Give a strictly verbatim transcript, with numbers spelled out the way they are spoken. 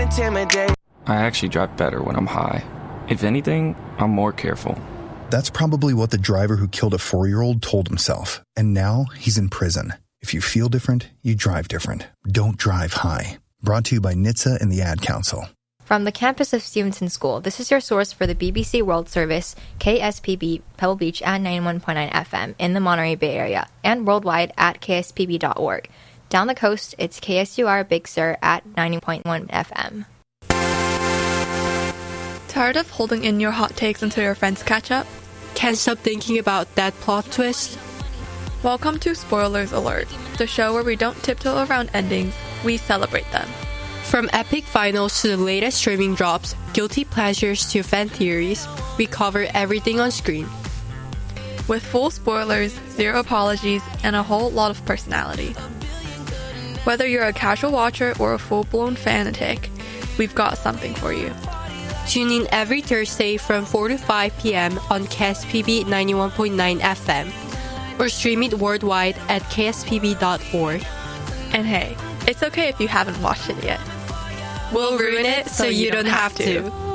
intimidate. I actually drive better when I'm high. If anything, I'm more careful. That's probably what the driver who killed a four-year-old told himself. And now he's in prison. If you feel different, you drive different. Don't drive high. Brought to you by N H T S A and the Ad Council. From the campus of Stevenson School, this is your source for the B B C World Service, K S P B Pebble Beach at ninety-one point nine F M in the Monterey Bay Area, and worldwide at k s p b dot org. Down the coast, it's K S U R Big Sur at ninety point one F M. Tired of holding in your hot takes until your friends catch up? Can't stop thinking about that plot twist? Welcome to Spoilers Alert, the show where we don't tiptoe around endings, we celebrate them. From epic finals to the latest streaming drops, guilty pleasures to fan theories, we cover everything on screen. With full spoilers, zero apologies, and a whole lot of personality. Whether you're a casual watcher or a full-blown fanatic, we've got something for you. Tune in every Thursday from four to five p.m. on K S P B ninety-one point nine F M, or stream it worldwide at k s p b dot org. And hey, it's okay if you haven't watched it yet. We'll ruin it so you don't have to.